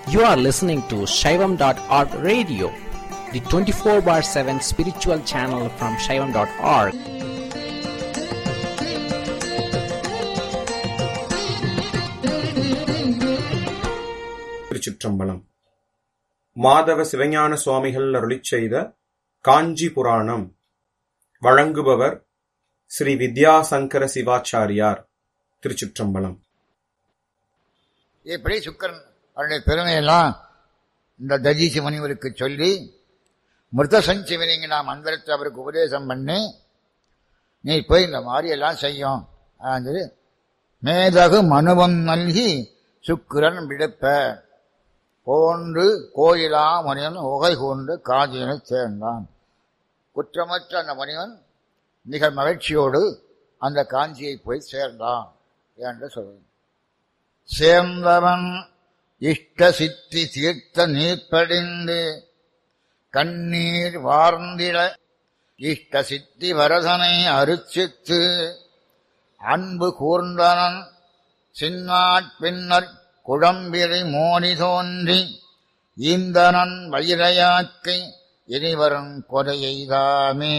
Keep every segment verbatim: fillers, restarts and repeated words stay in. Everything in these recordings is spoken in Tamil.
You are listening to Shaivam dot org radio, the twenty-four bar seven spiritual channel from Shaivam dot org. திருச்சிற்றம்பலம். மாதவ சிவஞான சுவாமிகள் அருளிச் செய்த காஞ்சி புராணம். வழங்குபவர் ஸ்ரீ வித்யாசங்கர சிவாச்சாரியார். திருச்சிற்றம்பலம். இப்படி சுக்கரன் அவருடைய பெருமையெல்லாம் இந்த தஜீசி முனிவருக்கு சொல்லி மிருத சஞ்சீவனிங்க நாம் மந்திரத்தை அவருக்கு உபதேசம் பண்ணி, நீ போய் இந்த மாதிரி எல்லாம் செய்யும் சொல்லி மேதகு மனுவம் நல்கி சுக்கிரன் விடுப்ப போன்று கோயிலா முனிவன் உகை கொண்டு காஞ்சியினை சேர்ந்தான். குற்றமற்ற அந்த முனிவன் மிக மகிழ்ச்சியோடு அந்த காஞ்சியை போய் சேர்ந்தான் என்று சொல்வது. சேர்ந்தவன் இஷ்ட சித்தி தீர்த்த நீர்ப்படிந்து கண்ணீர் வார்ந்திட இஷ்ட சித்தி வரதனை அருச்சித்து அன்பு கூர்ந்தனன் சின்னாட் பின்னர் குழம்பிரை மோனி தோன்றி ஈந்தனன் வயிரையாக்கை இனிவரும் கொடையைதாமே.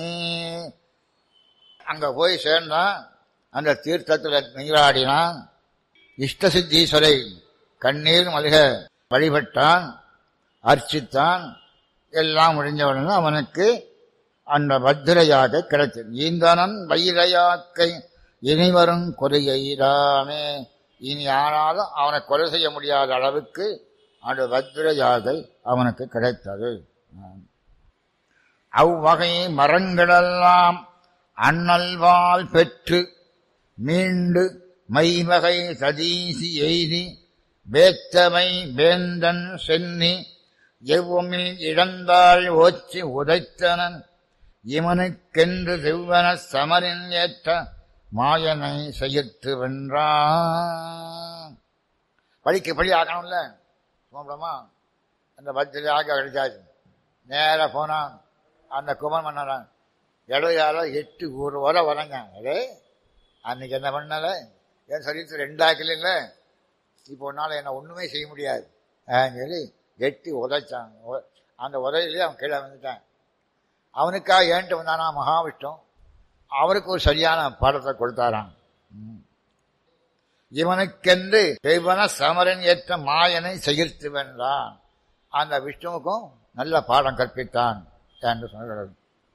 அங்க போய் சேர்ந்தான், அந்த தீர்த்தத்தில் நீராடினான், இஷ்ட சித்தீஸ்வரை கண்ணீர் மல்க வழிபட்டான், அர்ச்சித்தான். எல்லாம் முடிஞ்சவுடனே அவனுக்கு அந்த பத்திரையாக கிடைத்தது. ஈந்தனன் வயிரையாக்கை இனிவரும் கொலையைதாமே. இனி ஆனாலும் அவனை கொலை செய்ய முடியாத அளவுக்கு அந்த பத்திரையாக அவனுக்கு கிடைத்தது. அவ்வகை மரங்களெல்லாம் அண்ணல்வால் பெற்று மீண்டு மைவகை சதீசி எய்தி வேத்தமை வேந்தன் சென்னி எவ்வுமில் இழந்தாள் ஓச்சி உதைத்தனன் இவனுக்கென்று செவ்வன சமரின் ஏற்ற மாயனை செய்யத்து வென்றான். படிக்க படி ஆக்கணும்ல, சுமமா அந்த பத்திரியாக கிடைச்சாச்சு. நேராக போனான், அந்த குமரன் பண்ணான். இடையால எட்டு ஒரு வரை வரங்க. அடே அன்னைக்கு என்ன பண்ணல, என் சரீரத்தில் ரெண்டாக்கல இல்லை, இப்போ ஒன்னால என்ன ஒன்றுமே செய்ய முடியாது சொல்லி எட்டி உதைச்சான். அந்த உதையிலே அவன் கீழே வந்துட்டான். அவனுக்காக ஏன்ட்டு வந்தானா மகாவிஷ்ணு, அவருக்கு ஒரு சரியான பாடத்தை கொடுத்தாராம். இவனுக்கென்று தெய்வன சமரன் ஏற்ற மாயனை செகிர்த்து வென்றான். அந்த விஷ்ணுவுக்கும் நல்ல பாடம் கற்பித்தான் என்று சொல்கிறது.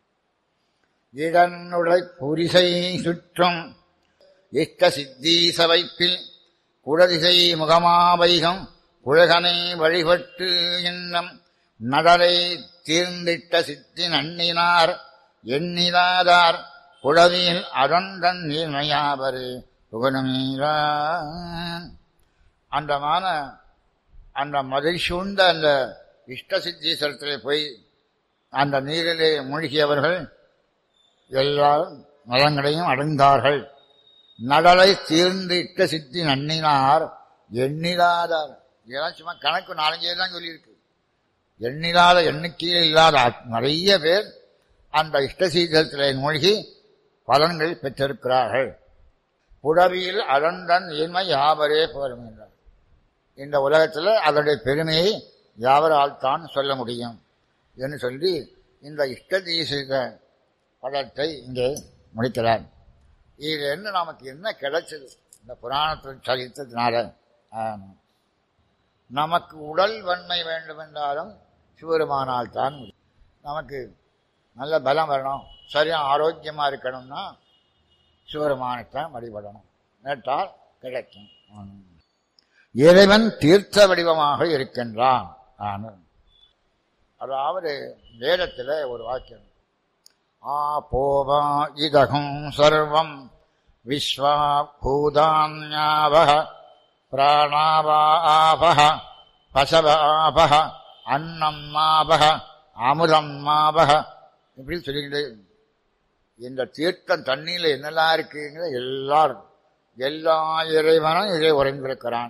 இடனுடை புரிசை சுற்றும் இஷ்ட சித்தீச வைப்பில் குடதிசை முகமாவைகம் உலகனை வழிபட்டு இன்னம் நடரை தீர்ந்திட்ட சித்தி நன்னினார் எண்ணிலாதார் குழவியில் அதந்தன் நீர்மையாவரு புகழமீரான். அந்தமான அந்த மதில் சூழ்ந்த அந்த இஷ்ட சித்தீஸ்வரத்திலே போய் அந்த நீரிலே மூழ்கியவர்கள் எல்லாரும் நலங்களையும் அடைந்தார்கள். நடலை தீர்ந்து இட்ட சித்தி நன்னினார் எண்ணிலாதார். இதெல்லாம் சும்மா கணக்கு நாலஞ்சே தான் சொல்லியிருக்கு. எண்ணிலாத எண்ணிக்கையில் இல்லாத நிறைய பேர் அந்த இஷ்டசீதத்திலே மூழ்கி பலன்கள் பெற்றிருக்கிறார்கள். புடவியில் அழந்தன் இன்மை யாவரே புகழ்கின்றார். இந்த உலகத்தில் அதனுடைய பெருமையை யாவரால் தான் சொல்ல முடியும் என்று சொல்லி இந்த இஷ்டதீசித படத்தை இங்கே முடிக்கிறார். இது என்ன நமக்கு என்ன கிடைச்சது இந்த புராணத்தில் சரித்ததுனால? நமக்கு உடல் வன்மை வேண்டுமென்றாலும் சிவருமானால் தான். நமக்கு நல்ல பலம் வரணும், சரியாக ஆரோக்கியமாக இருக்கணும்னா சிவருமானைத்தான் வழிபடணும். நேற்றால் கிடைக்கும். இறைவன் தீர்த்த வடிவமாக இருக்கின்றான். அதாவது வேதத்தில் ஒரு வாக்கியம், ஆ போவா இதகும் சர்வம் விஸ்வா பூதான்யாவஹ பிராணாவாபஹ பசவாபஹ அன்னம் மாபஹ அமுதம் மாபஹ. இப்படி சொல்லிக்கிட்டு இந்த தீர்த்தம் தண்ணியில் என்னெல்லாம் இருக்குங்கிற எல்லாரும் எல்லா இறைவனும் இதை உறைந்திருக்கிறான்.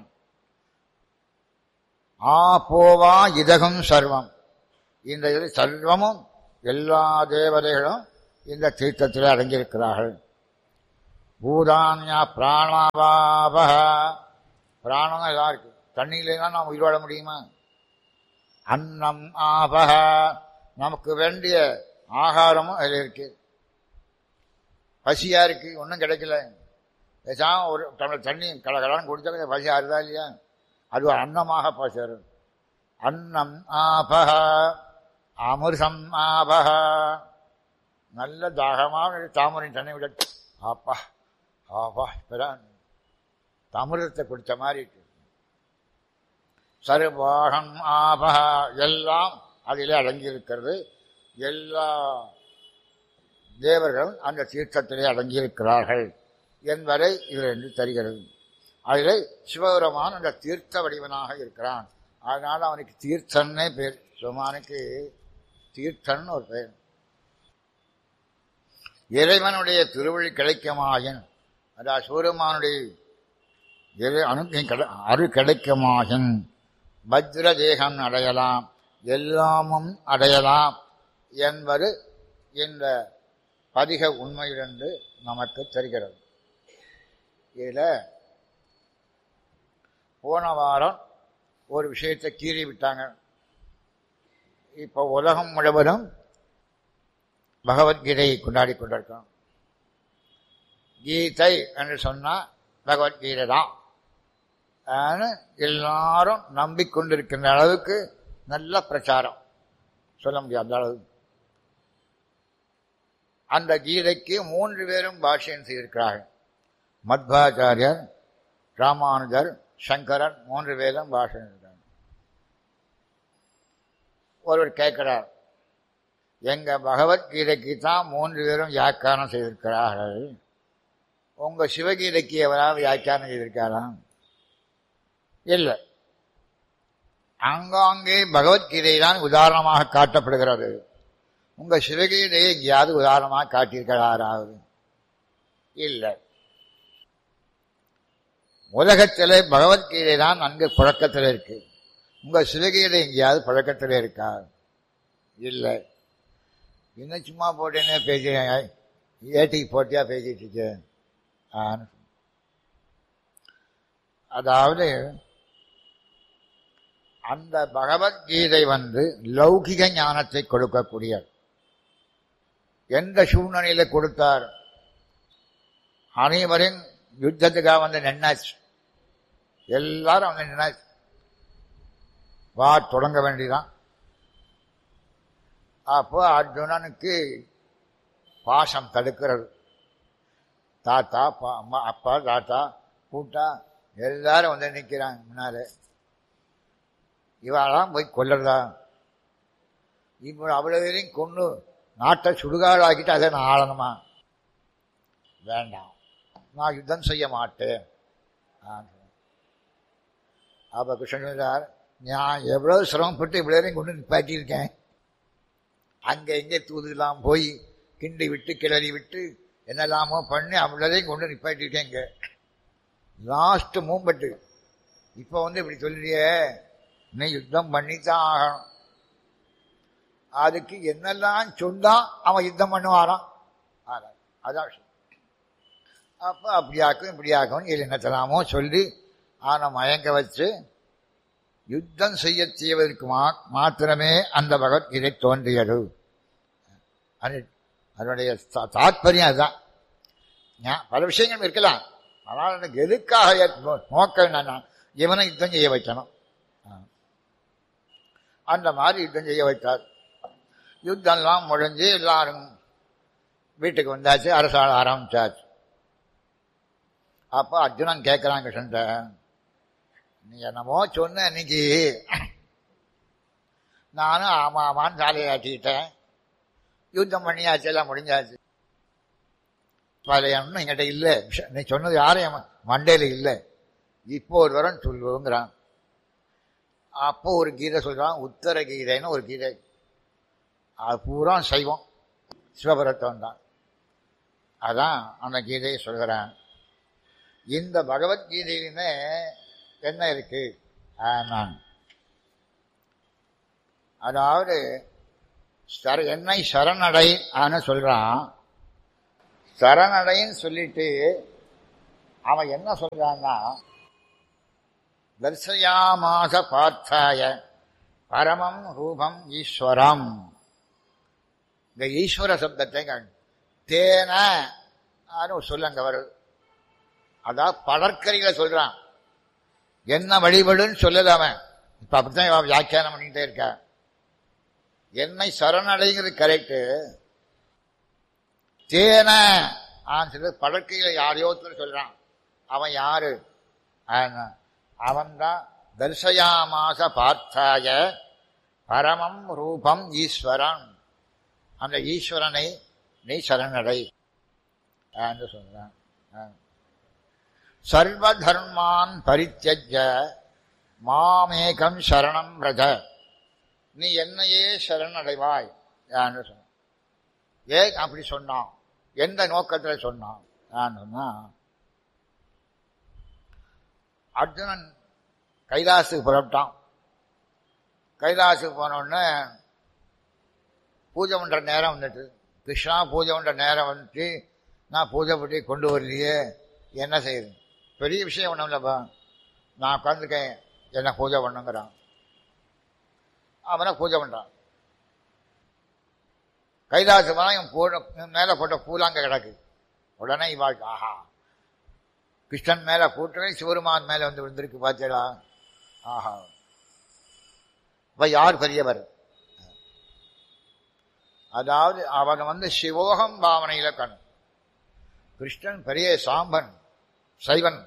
ஆ போவா இதகம் சர்வம், இந்த இது சர்வமும் எல்லா தேவதைகளும் இந்த தீர்த்தத்தில் அடங்கியிருக்கிறார்கள். பூதான்யா பிராணவாப, பிராணம் எல்லாம் இருக்கு, தண்ணியிலாம் நாம் உயிர் வாழ முடியுமா? அன்னம் ஆபக, நமக்கு வேண்டிய ஆகாரமும் அதில் இருக்கு. பசியா இருக்கு, ஒன்றும் கிடைக்கல, பேசாம ஒரு டம்ளர் தண்ணி கடகடான்னு குடித்தாலும் பசி ஆறுதா இல்லையா? அது ஒரு அன்னமாக பசிரு. அன்னம் ஆபக அமிர்தம் ஆபக, நல்ல தாகமாக தாமரை தண்ணி விட ஆப்பா ஆப்பா இப்பதான் அமிர்தத்தை குடித்த மாதிரி இருக்கு. சர்வாகம் ஆபக, எல்லாம் அதிலே அடங்கியிருக்கிறது. எல்லா தேவர்களும் அந்த தீர்த்தத்திலே அடங்கியிருக்கிறார்கள் என்பதை இதிலிருந்து தருகிறது. அதிலே சிவபெருமான் அந்த தீர்த்த வடிவனாக இருக்கிறான். அதனால அவனுக்கு தீர்த்தன்னே பேர். சிவமானுக்கு தீர்த்தன் ஒரு பெயர். இறைவனுடைய திருவழி கிடைக்குமாயின், அதாவது சிவபெருமானுடைய அனு அரு கிடைக்குமாயின் பத்ர தேகம் அடையலாம், எல்லாமும் அடையலாம் என்பது இந்த பதிக உண்மையிலிருந்து நமக்கு தெரிகிறது. இதில் போன வாரம் ஒரு விஷயத்தை கீறி விட்டாங்க. இப்போ உலகம் முழுவதும் பகவத்கீதையை கொண்டாடி கொண்டிருக்கோம். கீதை என்று சொன்னால் பகவத்கீதை தான் எல்லாரும் நம்பிக்கொண்டிருக்கின்ற அளவுக்கு நல்ல பிரச்சாரம் சொல்ல முடியாது. அந்த அளவு அந்த கீதைக்கு மூன்று பேரும் பாஷ்யம் செய்திருக்கிறார்கள். மத்வாச்சாரியர், ராமானுஜர், சங்கரன் மூன்று பேரும் பாஷ்யம் செய்கிறார். ஒருவர் கேட்கிறார், எங்க பகவத்கீதைக்கு தான் மூன்று பேரும் வியாக்கியானம் செய்திருக்கிறார்கள், உங்க சிவகீதைக்கு எவராவது வியாக்கியானம் செய்திருக்காரா? இல்லை. அங்காங்கே பகவத்கீதை தான் உதாரணமாக காட்டப்படுகிறது. உங்க சிவகீதையை எங்கேயாவது உதாரணமாக காட்டியிருக்கிறாராவது? இல்லை. உலகத்திலே பகவத்கீதை தான் நன்கு புழக்கத்தில் இருக்கு. உங்க சிவகீதை எங்கேயாவது புழக்கத்தில் இருக்கா? இல்லை. இன்னும் சும்மா போட்டேன்னே பேசி ஏட்டிக்கு போட்டியா பேசிட்டு இருக்கேன். அதாவது அந்த பகவத்கீதை வந்து லௌகிக ஞானத்தை கொடுக்கக்கூடிய, எந்த சூழ்நிலையில கொடுத்தார்? அனைவரும் யுத்தத்துக்காக வந்து நின்னாச்சு, எல்லாரும் வந்து நின்னாச்சு, வா தொடங்க வேண்டிதான். அப்போ அர்ஜுனனுக்கு பாசம் தடுக்கிறது. தாத்தா அம்மா அப்பா தாத்தா கூட்டா எல்லாரும் வந்து நிற்கிறாங்க முன்னாலே. இவாளாம் போய் கொல்லறதா? இப்போ அவ்வளவு கொண்டு நாட்டை சுடுகாடாக்கிட்டு அதை நான் ஆளணுமா? வேண்டாம், நான் யுத்தம் செய்ய மாட்டேன். அப்ப கிருஷ்ணன் சொல்றார், நான் எவ்வளவு சிரமப்பட்டு இவ்வளவு கொண்டு நிப்பாட்டியிருக்கேன், அங்க எங்கே தூதுலாம் போய் கிண்டி விட்டு கிளறி விட்டு என்னெல்லாமோ பண்ணி அவ்வளோதையும் கொண்டு நிப்பாட்டிருக்கேங்க. லாஸ்ட் மூமெண்ட் இப்போ வந்து இப்படி சொல்லிய நீ யுத்தம் பண்ணித்தான் ஆகணும். அதுக்கு என்னெல்லாம் சொன்னா அவன் யுத்தம் பண்ணுவாரான். அதான் அப்போ அப்படியாக்கும் இப்படியாக்கும் என்னத்தலாமோ சொல்லி அவனை மயங்க வச்சு யுத்தம் செய்ய செய்வதற்கு மா மாத்திரமே அந்த பகவத்கீதை தோன்றியது. அதனுடைய தாத்பரியம் அதுதான். பல விஷயங்கள் இருக்கலாம், ஆனால் எனக்கு எதுக்காக நோக்கம் என்னன்னா இவனை யுத்தம் செய்ய வைக்கணும். அந்த மாதிரி யுத்தம் செய்ய வைத்தார். யுத்தம்லாம் முடிஞ்சு எல்லாரும் வீட்டுக்கு வந்தாச்சு, அரசாள ஆரம்பிச்சாச்சு. அப்போ அர்ஜுனன் கேட்கிறான் கிருஷ்ணன்ட்ட, நீ என்னமோ சொன்ன இன்னைக்கு, நானும் ஆமா ஆமான்னு சாலையை ஆட்டிக்கிட்டேன், யுத்தம் பண்ணியாச்சு, எல்லாம் முடிஞ்சாச்சு, பழையன்னு என்கிட்ட இல்லை, நீ சொன்னது யாரும் மண்டையில இல்லை, இப்போ ஒரு தரம் சொல்லுங்கிறான். அப்போ ஒரு கீதை சொல்றான், உத்தர கீதைன்னு ஒரு கீதை, அது பூரா சைவம், சிவபரத்தம் தான். அதான் அந்த கீதையை சொல்கிறேன். இந்த பகவத்கீதையிலே என்ன இருக்கு? நான் அதாவது என்னை சரணடை ஆன சொல்றான். சரணடைன்னு சொல்லிட்டு அவன் என்ன சொல்றான்னா, தர்சயாமாச பார்த்தாய பரமம் ரூபம் ஈஸ்வரம். இந்த ஈஸ்வர சப்தத்தை தேன சொல்லுங்க வருது. அதான் படற்கரிகளை சொல்றான். என்ன வழிபடுன்னு சொல்லல அவன். இப்ப அப்படித்தான் வியாக்கியானம் பண்ணிட்டே இருக்க. என்னை சரணடைங்கிறது கரெக்டு. தேன சொல்லி படற்கையில யாரையோ சொல்றான். அவன் யாரு? அவன்தான் தர்சயாமாச பார்த்தாய பரமம் ரூபம் ஈஸ்வரன். அந்த ஈஸ்வரனை நீ சரணடை என்று சொல்றான். சர்வ தர்மான் பரித்யஜ மாமேகம் சரணம் ரஜ. நீ என்னையே சரணடைவாய் என்று சொன்ன. ஏன் அப்படி சொன்னான்? எந்த நோக்கத்தில் சொன்னான்? சொன்னா அர்ஜுனன் கைலாசுக்கு புறப்பட்டான். கைலாசுக்கு போனோடனே பூஜை பண்ற நேரம் வந்துட்டு, கிருஷ்ணா பூஜை பண்ற நேரம் வந்துட்டு, நான் பூஜை பண்ணி கொண்டு வரலையே, என்ன செய்யுது? பெரிய விஷயம் ஒன்றும் இல்லைப்பா, நான் உட்காந்துருக்கேன், என்ன பூஜை பண்ணுங்கிறான். அவனை பூஜை பண்றான். கைலாசு போனா இவன் பூ மேல போட்ட பூலாங்க கிடக்கு. உடனே இவாள் ஆஹா, கிருஷ்ணன் மேல கூட்டவே சிவருமான் மேல வந்து விழுந்திருக்கு பார்த்தா. ஆஹா, இப்ப யார் பெரியவர்? அதாவது அவன் வந்து சிவோகம் பாவனையில கண். கிருஷ்ணன் பெரிய சாம்பன், சைவன்.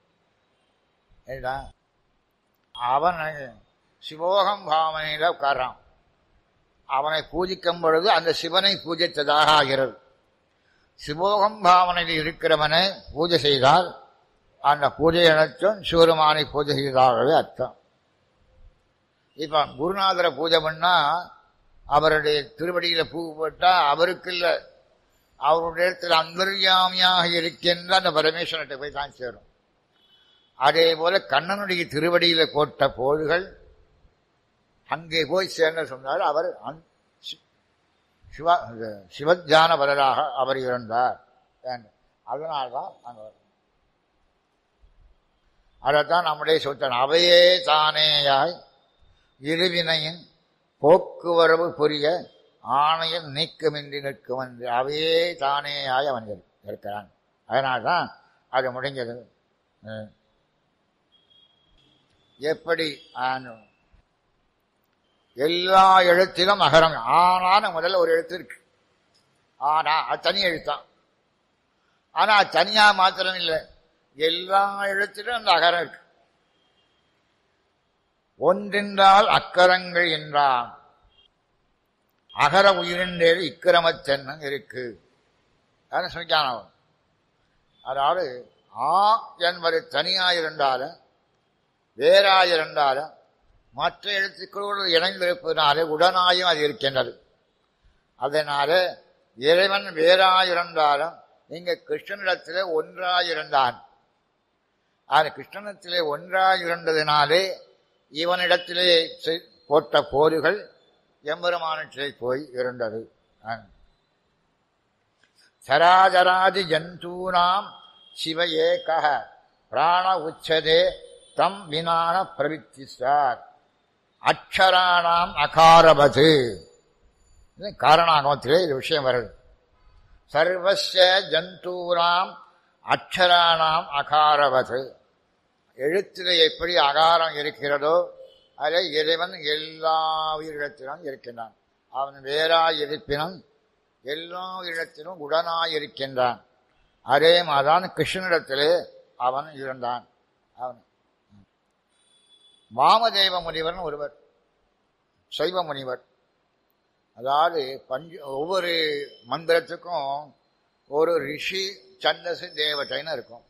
அவன் சிவோகம் பாவனையில உட்கார்றான். அவனை பூஜிக்கும் பொழுது அந்த சிவனை பூஜித்ததாக ஆகிறது. சிவோகம் பாவனையில் இருக்கிறவனை பூஜை செய்தால் அந்த பூஜை அனைத்தும் சிவருமானை பூஜை செய்ததாகவே அர்த்தம். இப்ப குருநாதரை பூஜை பண்ணா அவருடைய திருவடியில பூ போட்டா அவருக்கு இல்ல, அவருடைய இடத்துல அந்தர்யாமியாக இருக்கின்ற அந்த பரமேஸ்வரத்தை போய் தான் சேரும். அதே போல கண்ணனுடைய திருவடியில போட்ட போதுகள் அங்கே போய் சேர்ந்த சொன்னால் அவர் சிவ சிவஜான பலராக அவர் இருந்தார். அதனால்தான் அங்க அதைத்தான் நம்முடைய சொல்றான். அவையே தானேயாய் இருவினையின் போக்குவரவு புரிய ஆணையம் நீக்கமின்றி நிற்கும் என்று அவையே தானேயாய் அவன் இருக்கிறான். அதனால்தான் அது முடிஞ்சது. எப்படி எல்லா எழுத்திலும் அகரம். ஆனான்னு முதல்ல ஒரு எழுத்து இருக்கு. ஆனா அது தனி எழுத்தான். ஆனா அது தனியா மாத்திரம் இல்லை, எல்லா எழுத்திலும் அந்த அகரம் இருக்கு. ஒன்றென்றால் அக்கரங்கள் என்றான் அகர உயிரின்றேறு இக்கிரமத்தென்னும் இருக்கு சொல்லிக்கான. அதாவது ஆ என்பது தனியாயிருந்தாலும் வேறாயிருந்தாலும் மற்ற எழுத்துக்களோடு இணைந்திருப்பதனாலே உடனாயும் அது இருக்கின்றது. அதனால இறைவன் வேறாயிருந்தாலும் இங்க கிருஷ்ணனிடத்திலே ஒன்றாயிருந்தான். அது கிருஷ்ணனிடத்திலே ஒன்றாயிருந்ததினாலே இவனிடத்திலே போட்ட போர்கள் எம்பெருமானத்திலே போய் இருந்தது. சராஜராதி ஜந்தூனாம் சிவ ஏகஹ பிராண உச்சதே தம் வினான பிரவித்திசார் அக்ஷராணாம் அகாரவது. காரணாகமத்திலே இது விஷயம் வருது. சர்வஸ்ய ஜந்தூனாம் அக்ஷராணாம் அகாரவது. எழுத்திலே எப்படி அகாரம் இருக்கிறதோ அதை இறைவன் எல்லா உயிரிடத்திலும் இருக்கின்றான். அவன் வேறாயிருப்பினும் எல்லா இடத்திலும் உடனாயிருக்கின்றான். அதே மாதிரிதான் கிருஷ்ணனிடத்திலே அவன் இருந்தான். அவன் வாமதேவ முனிவர் ஒருவர், சைவ முனிவர். அதாவது பஞ்ச ஒவ்வொரு மந்திரத்துக்கும் ஒரு ரிஷி சந்தசு தேவதைன்னு இருக்கும்.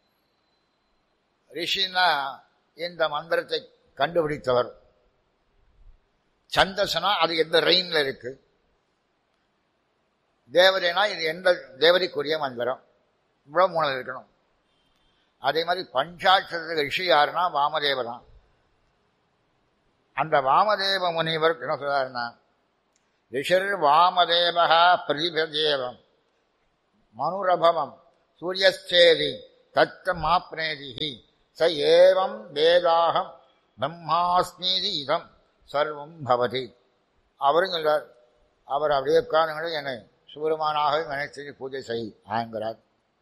ரிஷினா இந்த மந்திரத்தை கண்டுபிடித்தவர். சந்தசனா அது எந்த ரெயின்ல இருக்கு. தேவதைனா இது எந்த தேவதைக்குரிய மந்திரம், இவ்வளவு மூணு இருக்கணும். அதே மாதிரி பஞ்சாட்சர ரிஷி யாருன்னா வாமதேவதான். அந்த வாமதேவ முனிவர் என்ன சொல்றாருன்னா, ரிஷர் வாமதேவா பிரதிபதேவம் மனுரபவம் சூரியஸ்தேதி தத்த மாப்னேதி ச ஏவம் வேதாகம் பிரம்மாஸ்மீதி இதம் சர்வம் பவதி. அவரும் சொல்றார். அவர் அப்படியே உட்கார்ந்து என்னை சூரமானாகவே நினைத்து பூஜை செய் ஆங்கிறார்.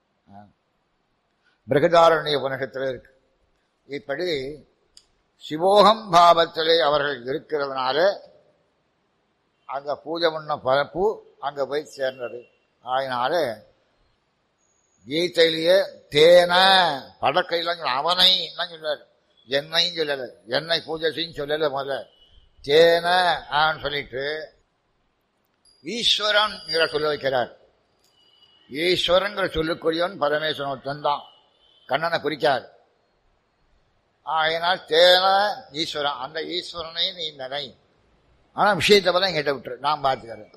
பிருகதாரண்ய உபனிஷத்தில் இருக்கு. இப்படி சிவோகம் பாவத்திலே அவர்கள் இருக்கிறதுனால அங்க பூஜை பண்ண பரப்பு அங்க போய் சேர்ந்தது. அதனால கீதையிலேயே தேன படக்கையில் அவனை சொல்றாரு, என்னையும் சொல்லல, என்னை பூஜை செய்யும் சொல்லல. முதல்ல தேன ஆன்னு சொல்லிட்டு ஈஸ்வரன் சொல்ல வைக்கிறார். ஈஸ்வரன் சொல்லுக்குரியவன் பரமேஸ்வரன் ஒருத்தன் தான், கண்ணனை குறிக்காது. ஆகையினால் தேன ஈஸ்வரன், அந்த ஈஸ்வரனை நீ நினை, ஆனா விஷயத்தை பலம் கேட்ட விட்டுரு, நான் பார்த்துக்கிறேன்.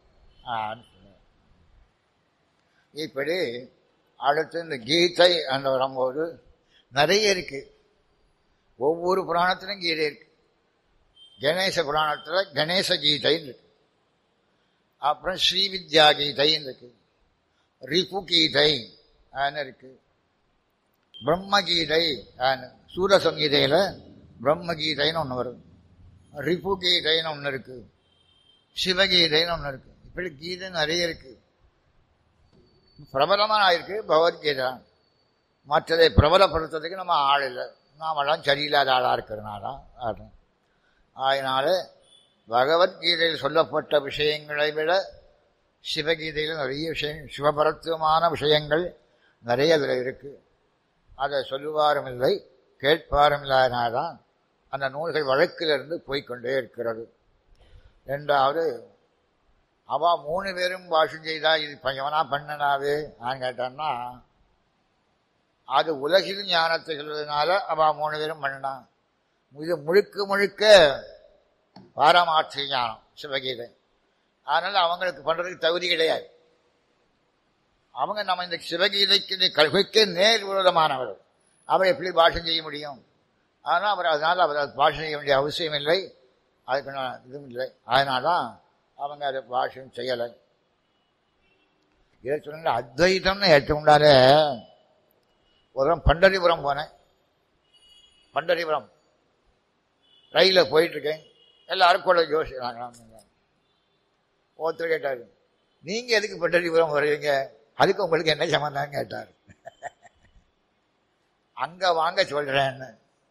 இப்படி அடுத்து இந்த கீதை அந்த வரும்போது நிறைய இருக்கு. ஒவ்வொரு புராணத்திலும் கீதை இருக்கு. கணேச புராணத்துல கணேச கீதைன்னு இருக்கு, அப்புறம் ஸ்ரீவித்யா கீதைன்னு இருக்கு, ரிபு கீதை இருக்கு, பிரம்ம கீதை, சூரசங்கீதையில பிரம்ம கீதைன்னு ஒண்ணு வரும், ரிபு கீதைன்னு ஒண்ணு இருக்கு, சிவகீதைன்னு ஒண்ணு இருக்கு. இப்படி கீதை நிறைய இருக்கு. பிரபலமா இருக்கு பகவத்கீதை. மற்றதை பிரபலப்படுத்துறதுக்கு நம்ம ஆள் இல்லை, நாமெல்லாம் சரியில்லாத ஆளா இருக்கிறனால. அதனால பகவத்கீதையில் சொல்லப்பட்ட விஷயங்களை விட சிவகீதையில் நிறைய விஷயம், சிவபரத்துவமான விஷயங்கள் நிறைய அதில் இருக்கு. அதை சொல்லுவாரும் இல்லை, கேட்பாரும் இல்லாதனால்தான் அந்த நூல்கள் வழக்கிலிருந்து போய்கொண்டே இருக்கிறது. ரெண்டாவது, அவ மூணு பேரும் பாஷம் செய்தா இது எவனா பண்ணனாவே நான் கேட்டான்னா, அது உலகில் ஞானத்தை சொல்வதனால அவ மூணு பேரும் பண்ணினான். இது முழுக்க முழுக்க பாரமாட்சி ஞானம் சிவகீதை. அதனால அவங்களுக்கு பண்றதுக்கு தகுதி கிடையாது. அவங்க நம்ம இந்த சிவகீதைக்கு கல்விக்கு நேர் விரோதமானவர், அவர் எப்படி பாஷம் செய்ய முடியும்? ஆனால் அவர் அதனால அவர் பாஷம் செய்ய வேண்டிய அவசியம் இல்லை, அதுக்கு இதுவும் இல்லை. அதனால்தான் அவங்க அதை பாஷம் செய்யலை. இதை சொல்லுங்க, அத்வைதம்னு ஏற்றுக்கொண்டாலே. ஒரு பண்டரிபுரம் போனேன். பண்டரிபுரம் ரயில போயிட்டு இருக்கேன், எல்லாரும் கூட யோசிக்கிறாங்க. ஒருத்தர் கேட்டாரு, நீங்க எதுக்கு பண்டரிபுரம் வருவீங்க, அதுக்கு உங்களுக்கு என்ன சம்பந்தம் கேட்டார். அங்க வாங்க சொல்றேன்னு.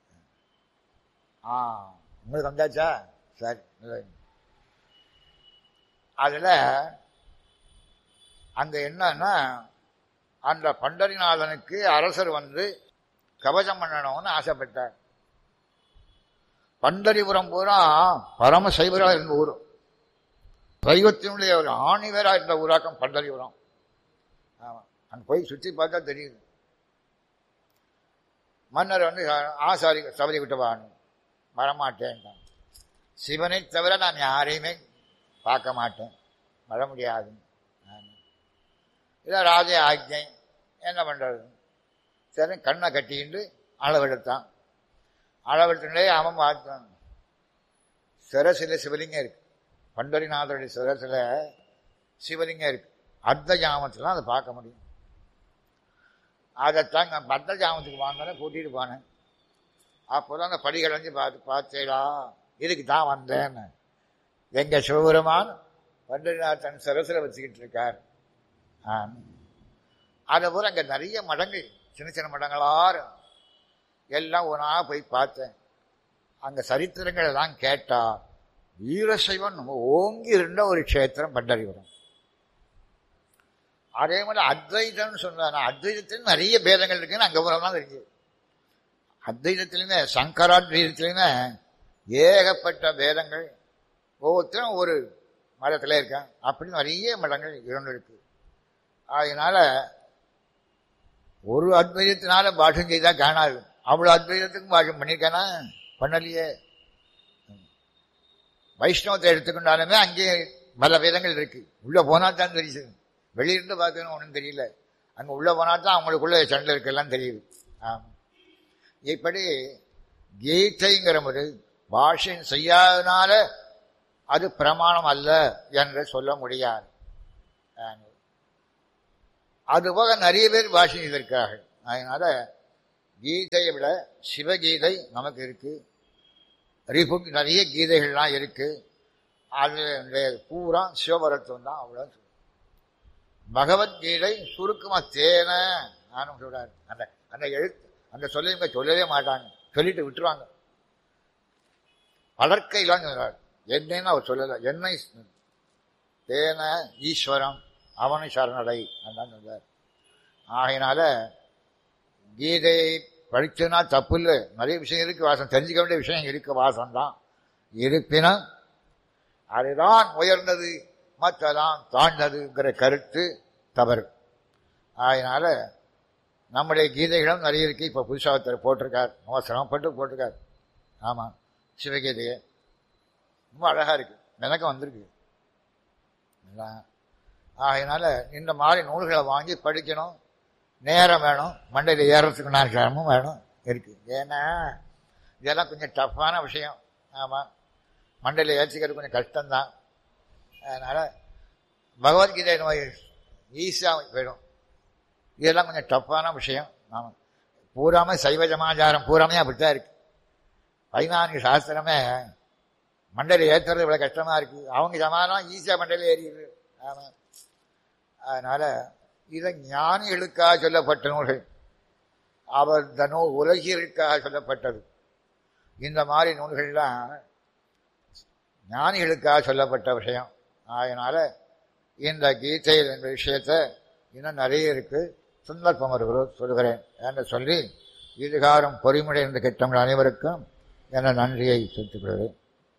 ஆ உங்களுக்கு வந்தாச்சா, சரி. அதுல அங்க என்னன்னா, அந்த பண்டரிநாதனுக்கு அரசர் வந்து கவசம் பண்ணணும்னு ஆசைப்பட்டார். பண்டரிபுரம் பூரா பரம சைவரா இருந்த ஊர், சைவத்தினுடைய ஒரு ஆணிவரா இருந்த ஊராக்கம் பண்டரிபுரம். ஆமா, அங்க போய் சுற்றி பார்த்தா தெரியுது. மன்னர் வந்து ஆசாரி சபரி விட்டுவான், வரமாட்டேன். சிவனை தவிர நான் யாரையுமே பார்க்க மாட்டேன், வர முடியாது. இதான் ராஜ ஆஜ்ஞை, என்ன பண்றது? சரி, கண்ணை கட்டிக்கிட்டு அளவெடுத்தான். அளவெடுத்துட்டே அவன் பார்த்தான், சிரசில சிவலிங்கம் இருக்கு. பண்டரிநாதருடைய சிரசில சிவலிங்கம் இருக்கு. அர்த்த ஜாமத்துல அதை பார்க்க முடியும். அதைத்தான் அர்த்த ஜாமத்துக்கு வாங்கினேன், கூட்டிட்டு போனேன். அப்போதான் அந்த படிகள் வந்து பார்த்து பார்த்தேடா, இதுக்கு தான் வந்தேன்னு. எங்க சிவபெருமான் பண்டரிநாதன் சிரசில வச்சுக்கிட்டு இருக்கார். அதை போல அங்க நிறைய மடங்கள், சின்ன சின்ன மடங்களாரு எல்லாம் ஒன்றா போய் பார்த்தேன். அங்க சரித்திரங்கள் எல்லாம் கேட்டா வீரசைவன் ஓங்கி இருந்த ஒரு கஷேத்திரம் பண்டரிபுரம். அதே மாதிரி அத்வைதம்னு சொன்னாங்க. அத்வைதத்தில் நிறைய பேதங்கள் இருக்குன்னு அங்க போறோம்னா இருக்கு. அத்வைதத்திலுமே சங்கராத்வைதத்திலுமே ஏகப்பட்ட பேதங்கள், ஒவ்வொருத்தரும் ஒரு மதத்துல இருக்கான். அப்படி நிறைய மடங்கள் இரண்டு இருக்கு. அதனால ஒரு அத்வைதத்தினால பாஷம் செய்தா காணாது. அவ்வளவு அத்வைதத்துக்கும் பாஷம் பண்ணிருக்கானா, பண்ணலையே. வைஷ்ணவத்தை எடுத்துக்கொண்டாலுமே அங்கே பல வேதங்கள் இருக்கு. உள்ள போனா தான் தெரியுது, வெளியிருந்து பார்க்கணும் ஒன்றும் தெரியல. அங்க உள்ள போனா தான் அவங்களுக்குள்ள சண்டை இருக்கெல்லாம் தெரியுது. ஆமா, இப்படி கீதைங்கிற ஒரு பாஷை செய்யாதனால அது பிரமாணம் அல்ல என்று சொல்ல முடியாது. அதுபோக நிறைய பேர் பாஷை செய்திருக்கிறார்கள். அதனால கீதையை விட சிவகீதை நமக்கு இருக்கு, ரிபுக் நிறைய கீதைகள்லாம் இருக்கு. அது பூரா சிவபரத்துவம் தான். அவ்வளோ பகவத்கீதை சுருக்கமா தேன நானும் சொல்றாரு. அந்த அந்த எழுத்து அந்த சொல்ல சொல்லவே மாட்டாங்க, சொல்லிட்டு விட்டுருவாங்க. வளர்க்கையிலாம் சொல்றாரு. என்னன்னு அவர் சொல்லல, என்னை தேன ஈஸ்வரம் அவனை சரணடை அதான் சொல்றார். ஆகையினால கீதையை படிச்சுனா தப்பு இல்லை, நிறைய விஷயம் இருக்கு, வாசம் தெரிஞ்சுக்க வேண்டிய விஷயம் இருக்கு, வாசம் தான். இருப்பினும் அதுதான் உயர்ந்தது, மற்றதான் தாழ்ந்ததுங்கிற கருத்து தவறு. அதனால நம்முடைய கீதைகளும் நிறைய இருக்கு. இப்போ புதுசாக ஒருத்தர் போட்டிருக்கார், ரொம்ப சிரமப்பட்டு போட்டிருக்கார். ஆமாம், சிவகீதையை ரொம்ப அழகாக இருக்கு, எனக்கு வந்திருக்கு. அதனால இந்த மாதிரி நூல்களை வாங்கி படிக்கணும். நேரம் வேணும், மண்டையில் ஏறத்துக்கு நேரமும் வேணும் இருக்கு. ஏன்னா இதெல்லாம் கொஞ்சம் டஃப்பான விஷயம். ஆமாம், மண்டையில் ஏற்றிக்கிறது கொஞ்சம் கஷ்டம்தான். அதனால் பகவத்கீதை நோய் ஈஸியாக போயிடும். இதெல்லாம் கொஞ்சம் டஃப்பான விஷயம். ஆமாம், பூராமே சைவ சமாச்சாரம் பூராமே அப்படித்தான் இருக்கு. பதினான்கு சாஸ்திரமே மண்டையில் ஏற்றுறது இவ்வளோ கஷ்டமாக இருக்கு. அவங்க சமாதானம் ஈஸியாக மண்டையில் ஏறிடுது. ஆமாம், அதனால் இதை ஞானிகளுக்காக சொல்லப்பட்ட நூல்கள், அவர் இந்த நூல் உலகிற்காக சொல்லப்பட்டது. இந்த மாதிரி நூல்கள்லாம் ஞானிகளுக்காக சொல்லப்பட்ட விஷயம். அதனால இந்த கீதையில் என்ற விஷயத்தை இன்னும் நிறைய இருக்கு, சந்தர்ப்பம் வருகிறோம் சொல்கிறேன் என்று சொல்லி இதுகாரம் பொறிமுறை கிட்டங்கள் அனைவருக்கும் என நன்றியை செலுத்திக் கொள்கிறேன்.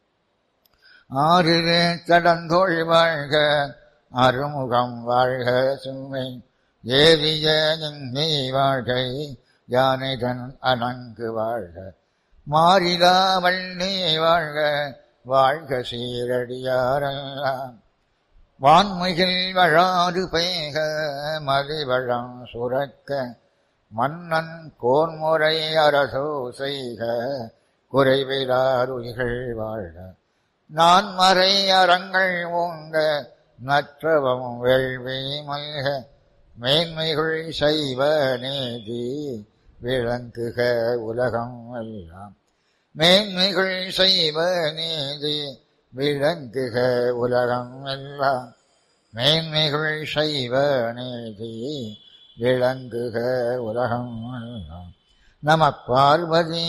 ஆறிலே தடந்தோள் வாழ்க, அருமுகம் வாழ்க, சுமை ஏவிய நீ வாழ்கை, யானைதன் அணங்கு வாழ்க, மாறிலா வள்ளி வாழ்க, வாழ்க சீரடியாரெல்லாம், வான்மைகள் வழாது பெய்க, மலிவழம் சுரக்க, மன்னன் கோன்முறை அரசோ செய்க, குறைவிலாருயிர்கள் வாழ்க, நான் மறை அறங்கள் ஓங்க, நற்றவம் வேள்வி மல்க, மேன்மைகள் செய்வ நீதி விளங்குக உலகம் எல்லாம், மேன்மைகள் செய்வ நீதி விளங்குக உலகம் எல்லாம், மேன்மைகள் செய்வ நீதி விளங்குக உலகம் எல்லாம். நம பார்வதி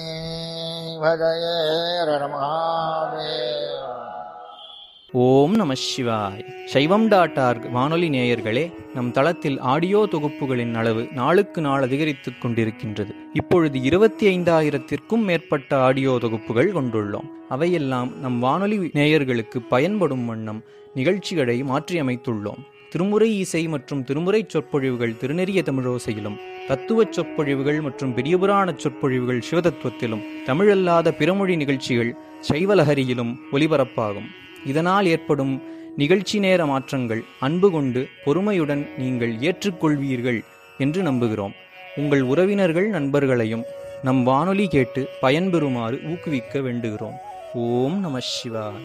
வதயேர மகாதேவ. ஓம் நம சிவாய். சைவம் டாட் ஆர்க் வானொலி நேயர்களே, நம் தளத்தில் ஆடியோ தொகுப்புகளின் அளவு நாளுக்கு நாள் அதிகரித்துக் கொண்டிருக்கின்றது. இப்பொழுது இருபத்தி ஐந்தாயிரத்திற்கும் மேற்பட்ட ஆடியோ தொகுப்புகள் கொண்டுள்ளோம். அவையெல்லாம் நம் வானொலி நேயர்களுக்கு பயன்படும் வண்ணம் நிகழ்ச்சிகளை மாற்றியமைத்துள்ளோம். திருமுறை இசை மற்றும் திருமுறை சொற்பொழிவுகள் திருநெறிய தமிழோசையிலும், தத்துவ சொற்பொழிவுகள் மற்றும் பெரியபுராண சொற்பொழிவுகள் சிவதத்துவத்திலும், தமிழல்லாத பிறமொழி நிகழ்ச்சிகள் சைவலஹரியிலும் ஒலிபரப்பாகும். இதனால் ஏற்படும் நிகழ்ச்சி நேர மாற்றங்கள் அன்பு கொண்டு பொறுமையுடன் நீங்கள் ஏற்றுக்கொள்வீர்கள் என்று நம்புகிறோம். உங்கள் உறவினர்கள் நண்பர்களையும் நம் வானொலி கேட்டு பயன்பெறுமாறு ஊக்குவிக்க வேண்டுகிறோம். ஓம் நம சிவாய.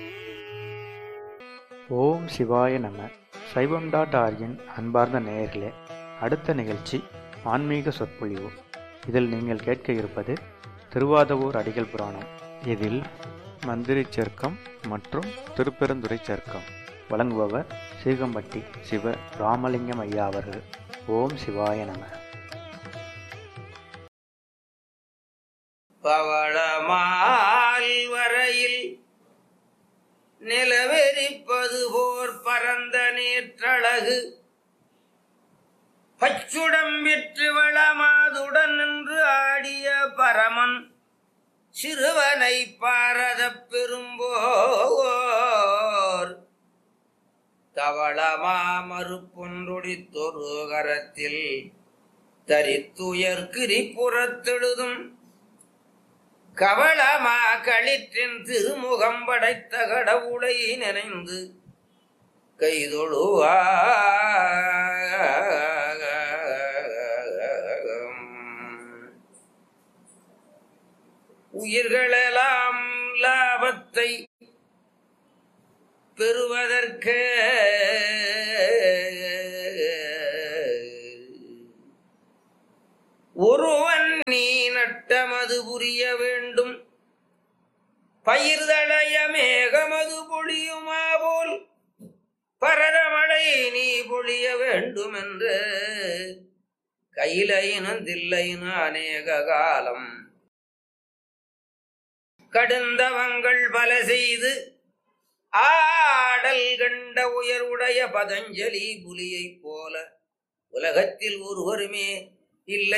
ஓம் சிவாய நம. சைவம் டாட் ஆர்கின் அன்பார்ந்த நேயர்களே, அடுத்த நிகழ்ச்சி ஆன்மீக சொற்பொழிவு. இதில் நீங்கள் கேட்க இருப்பது திருவாதவூர் அடிகள் புராணம். இதில் மந்திரி சர்க்கம் மற்றும் திருப்பெருந்துறை சர்க்கம். வழங்குபவர் சீகம்பட்டி சிவ ராமலிங்கம் ஐயா அவர்கள். ஓம் சிவாய நம. பவளமால் வரையில் நிலவெறிப்பது போர் பரந்த நேற்றழகு, பச்சுடம்பிற்று வளமாதுடன் நின்று ஆடிய பரமன் சிறுவனை பாரத பெரும்போர், தவளமா மறுப்பொன்றொடித்தொரு கரத்தில் தரித்துயர் கிரிபுறத்தெழுதும், கவளமா களிற்றின் திருமுகம் படைத்த கடவுளை நினைந்து கைதொழுவா. உயிர்களெல்லாம் லாபத்தை பெறுவதற்கு ஒருவன் நீ நட்டமது புரிய வேண்டும், பயிர்தளைய மேகமது பொழியுமா போல் பரதமழை நீ பொழிய வேண்டும் என்று கையிலையினும் தில்லையினும் அநேக காலம் கடுந்தவங்கள் பல செய்து ஆடல் கண்ட உயர்வுடைய பதஞ்சலி புலியைப் போல உலகத்தில் ஒருவருமே இல்லை.